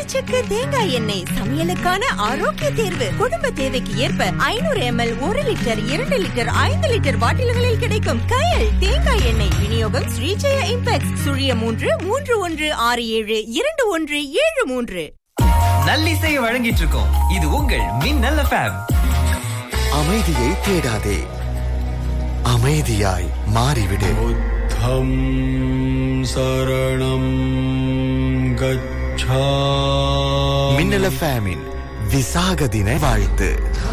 செக்கு தேங்காய் எண்ணெய் சமையலுக்கான ஆரோக்கிய தேர்வு. குடும்ப தேவைக்கு ஏற்ப 500 ml, 1 லிட்டர், 2 லிட்டர், 5 லிட்டர் பாட்டில்களில் கிடைக்கும் கயல் தேங்காய் எண்ணெய். விநியோகம் ஸ்ரீஜெயா இம்பெக்ஸ், சுழியம் 331672173. நல்லிசையை வழங்கிட்டு இருக்கோம். இது உங்கள் மின்னல் எஃப்எம். அமைதியை தேடாதே, அமைதியாய் மாறிவிடு. புத்தம் சரணம் கச்சா. மின்னல் எஃப்எம்மின் விசாக தின வாழ்த்து.